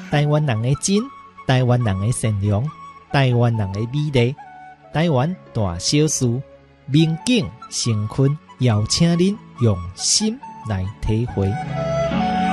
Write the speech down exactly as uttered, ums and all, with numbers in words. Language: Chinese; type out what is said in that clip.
台湾人的真，台湾人的善良，台湾人的美丽，台湾大小事，民警成坤邀请您用心来体会。